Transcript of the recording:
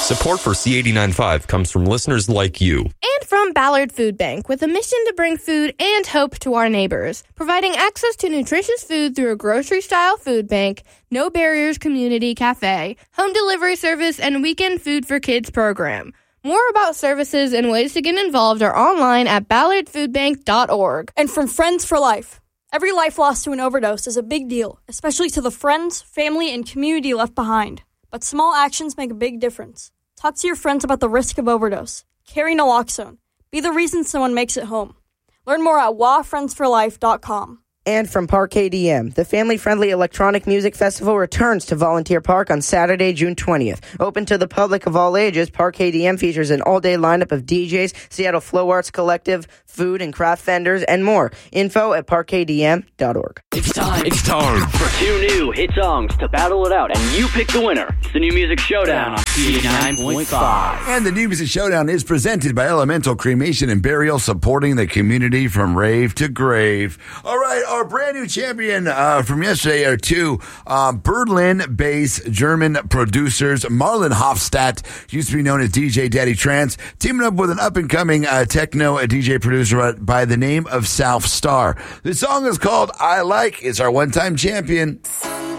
Support for C89.5 comes from listeners like you. And from Ballard Food Bank, with a mission to bring food and hope to our neighbors. Providing access to nutritious food through a grocery-style food bank, no barriers community cafe, home delivery service, and weekend food for kids program. More about services and ways to get involved are online at ballardfoodbank.org. And from Friends for Life. Every life lost to an overdose is a big deal, especially to the friends, family, and community left behind. But small actions make a big difference. Talk to your friends about the risk of overdose. Carry naloxone. Be the reason someone makes it home. Learn more at wafriendsforlife.com. And from Park ADM, the family-friendly electronic music festival returns to Volunteer Park on Saturday, June 20th. Open to the public of all ages, Park ADM features an all-day lineup of DJs, Seattle Flow Arts Collective, food and craft vendors, and more. Info at parkadm.org. It's time for two new hit songs to battle it out, and you pick the winner. It's the New Music Showdown on C89.5. And the New Music Showdown is presented by Elemental Cremation and Burial, supporting the community from rave to grave. All right, our brand new champion from yesterday are two Berlin-based German producers. Marlon Hofstadt, used to be known as DJ Daddy Trance, teaming up with an up-and-coming techno DJ producer by the name of South Star. The song is called I Like. It's our one-time champion.